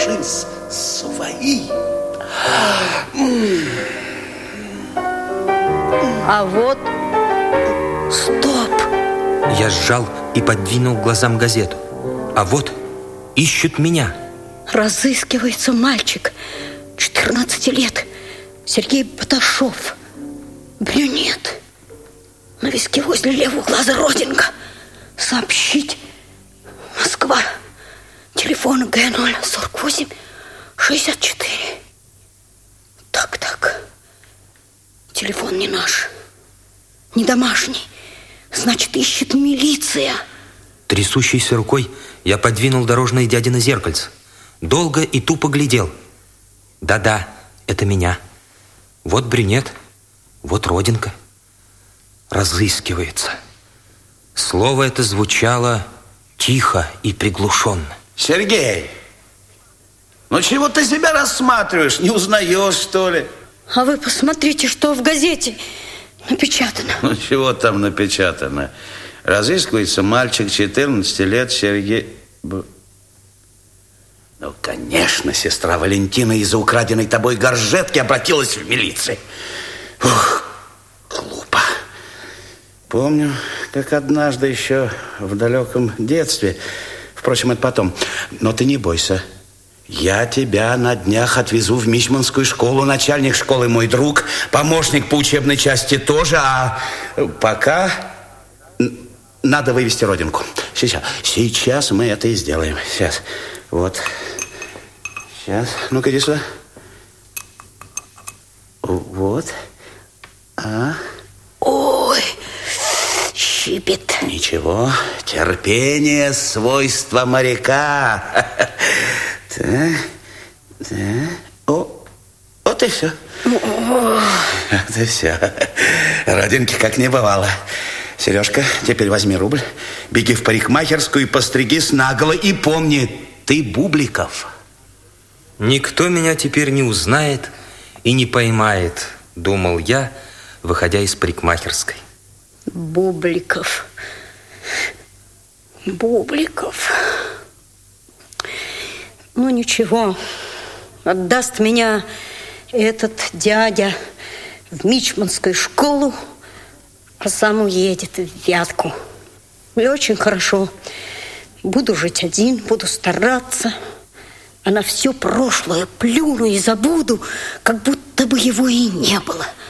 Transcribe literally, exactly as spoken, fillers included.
фашист свои. А вот... Стоп! Я сжал и подвинул глазам газету. А вот ищут меня. Разыскивается мальчик, четырнадцати лет, Сергей Баташов, брюнет. На виске возле левого глаза родинка. Сообщить. Москва. Телефон Г ноль сорок восемь шестьдесят четыре. Так, так. Телефон не наш, не домашний. Значит, ищет милиция. Трясущейся рукой я подвинул дорожное дядино зеркальце. Долго и тупо глядел. Да-да, это меня. Вот брюнет, вот родинка. Разыскивается. Слово это звучало тихо и приглушенно. Сергей, ну чего ты себя рассматриваешь? Не узнаешь, что ли? А вы посмотрите, что в газете напечатано. Ну чего там напечатано? Разыскивается мальчик четырнадцати лет, Сергей... Ну, конечно, сестра Валентина из-за украденной тобой горжетки обратилась в милицию. Ух, глупо. Помню, как однажды еще в далеком детстве... Впрочем, это потом. Но ты не бойся. Я тебя на днях отвезу в Мичманскую школу. Начальник школы мой друг, помощник по учебной части тоже. А пока надо вывести родинку. Сейчас, сейчас мы это и сделаем. Сейчас. Вот. Сейчас. Ну-ка, иди сюда. Вот. А? Ой, щипет. Ничего. Терпение — свойство моряка. Так. Так. О, вот и все. Вот и все. Родинки как не бывало. Сережка, теперь возьми рубль, беги в парикмахерскую и постригись наголо. И помни, ты Бубликов. Никто меня теперь не узнает и не поймает, думал я, выходя из парикмахерской. Бубликов. Бубликов. Ну, ничего. Отдаст меня этот дядя в Мичманскую школу, а сам уедет в Вятку. И очень хорошо. Буду жить один, буду стараться. А на все прошлое плюну и забуду, как будто бы его и не было.